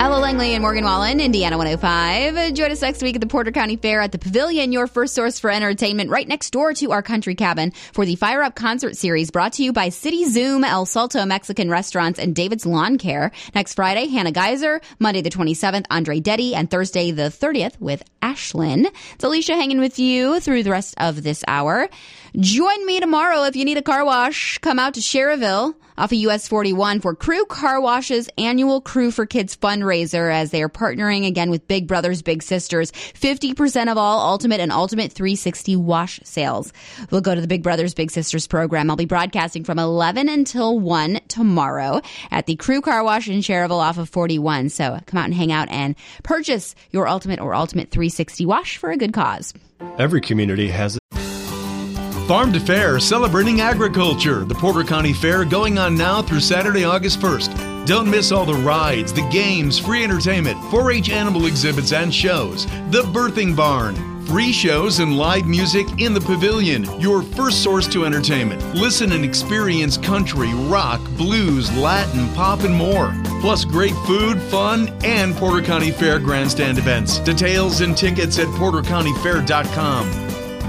Ella Langley and Morgan Wallen, Indiana 105. Join us next week at the Porter County Fair at the Pavilion, your first source for entertainment right next door to our country cabin for the Fire Up concert series brought to you by City Zoom, El Salto Mexican Restaurants, and David's Lawn Care. Next Friday, Hannah Geiser. Monday the 27th, Andre Detty. And Thursday the 30th with Ashlyn. It's Alicia hanging with you through the rest of this hour. Join me tomorrow if you need a car wash. Come out to Sherrville off of US 41 for Crew Car Wash's annual Crew for Kids fundraiser as they are partnering again with Big Brothers Big Sisters. 50% of all Ultimate and Ultimate 360 wash sales will go to the Big Brothers Big Sisters program. I'll be broadcasting from 11 until 1 tomorrow at the Crew Car Wash in Sherrville off of 41. So come out and hang out and purchase your Ultimate or Ultimate 360 wash for a good cause. Every community has Farm to Fair, celebrating agriculture. The Porter County Fair going on now through Saturday, August 1st. Don't miss all the rides, the games, free entertainment, 4-H animal exhibits and shows. The Birthing Barn, free shows and live music in the pavilion. Your first source to entertainment. Listen and experience country, rock, blues, Latin, pop, and more. Plus great food, fun, and Porter County Fair grandstand events. Details and tickets at portercountyfair.com.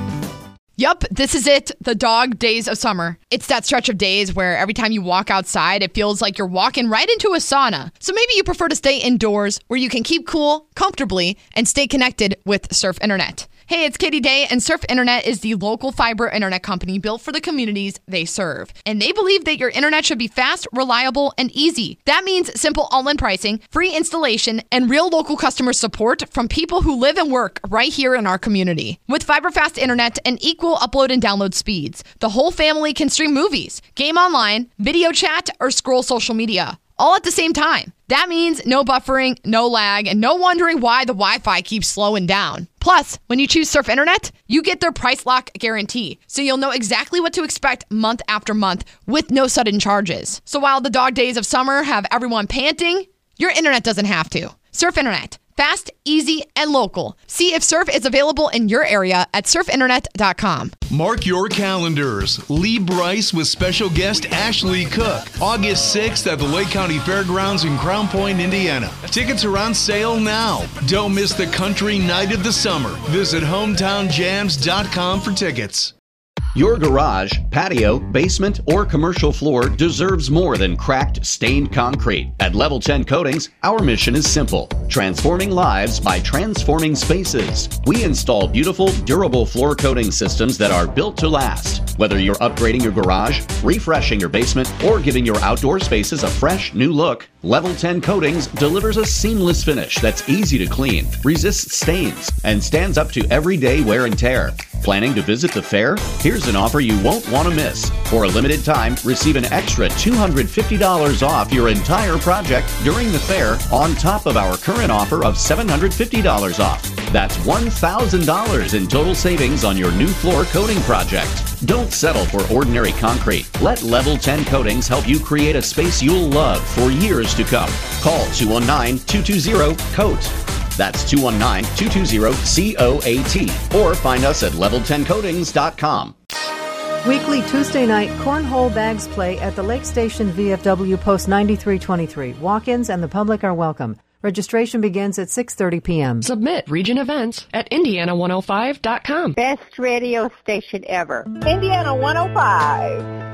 Yup, this is it, the dog days of summer. It's that stretch of days where every time you walk outside, it feels like you're walking right into a sauna. So maybe you prefer to stay indoors where you can keep cool, comfortably, and stay connected with Surf Internet. Hey, it's Katie Day, and Surf Internet is the local fiber internet company built for the communities they serve. And they believe that your internet should be fast, reliable, and easy. That means simple all-in pricing, free installation, and real local customer support from people who live and work right here in our community. With fiber-fast internet and equal upload and download speeds, the whole family can stream movies, game online, video chat, or scroll social media, all at the same time. That means no buffering, no lag, and no wondering why the Wi-Fi keeps slowing down. Plus, when you choose Surf Internet, you get their price lock guarantee, so you'll know exactly what to expect month after month with no sudden charges. So while the dog days of summer have everyone panting, your internet doesn't have to. Surf Internet. Fast, easy, and local. See if Surf is available in your area at surfinternet.com. Mark your calendars. Lee Bryce with special guest Ashley Cook. August 6th at the Lake County Fairgrounds in Crown Point, Indiana. Tickets are on sale now. Don't miss the country night of the summer. Visit hometownjams.com for tickets. Your garage, patio, basement, or commercial floor deserves more than cracked, stained concrete. At Level 10 Coatings, our mission is simple: transforming lives by transforming spaces. We install beautiful, durable floor coating systems that are built to last. Whether you're upgrading your garage, refreshing your basement, or giving your outdoor spaces a fresh, new look, Level 10 Coatings delivers a seamless finish that's easy to clean, resists stains, and stands up to everyday wear and tear. Planning to visit the fair? Here's an offer you won't want to miss. For a limited time, receive an extra $250 off your entire project during the fair on top of our current offer of $750 off. That's $1,000 in total savings on your new floor coating project. Don't settle for ordinary concrete. Let Level 10 Coatings help you create a space you'll love for years to come. Call 219-220-COAT. That's 219-220-COAT. Or find us at level10coatings.com. Weekly Tuesday night cornhole bags play at the Lake Station VFW Post 9323. Walk-ins and the public are welcome. Registration begins at 6:30 p.m. Submit region events at Indiana105.com. Best radio station ever. Indiana 105.